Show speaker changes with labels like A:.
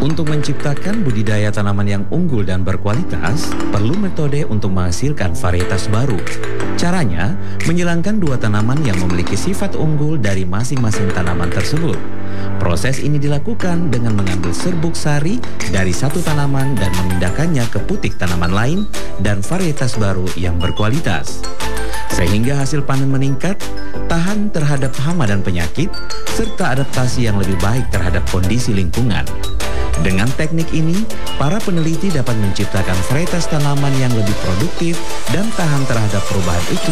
A: Untuk menciptakan budidaya tanaman yang unggul dan berkualitas, perlu metode untuk menghasilkan varietas baru. Caranya, menyilangkan dua tanaman yang memiliki sifat unggul dari masing-masing tanaman tersebut. Proses ini dilakukan dengan mengambil serbuk sari dari satu tanaman dan memindahkannya ke putik tanaman lain dan varietas baru yang berkualitas. Sehingga hasil panen meningkat, tahan terhadap hama dan penyakit, serta adaptasi yang lebih baik terhadap kondisi lingkungan. Dengan teknik ini, para peneliti dapat menciptakan varietas tanaman yang lebih produktif dan tahan terhadap perubahan iklim